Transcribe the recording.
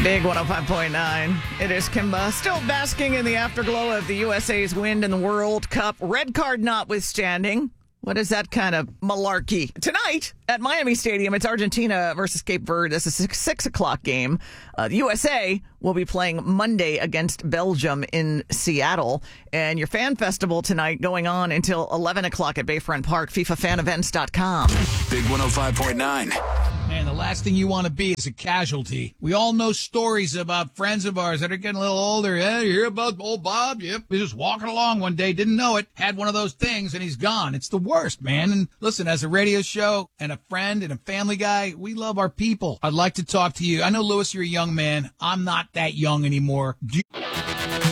Big 105.9. It is Kimba. Still basking in the afterglow of the USA's win in the World Cup. Red card notwithstanding. What is that kind of malarkey? Tonight at Miami Stadium, it's Argentina versus Cape Verde. This is a 6 o'clock game. The USA will be playing Monday against Belgium in Seattle. And your fan festival tonight going on until 11 o'clock at Bayfront Park. FIFAFanEvents.com. Big 105.9. Man, the last thing you want to be is a casualty. We all know stories about friends of ours that are getting a little older. Yeah, you hear about old Bob? Yep. He was just walking along one day, didn't know it, had one of those things, and he's gone. It's the worst, man. And listen, as a radio show and a friend and a family guy, we love our people. I'd like to talk to you. I know, Lewis, you're a young man. I'm not that young anymore.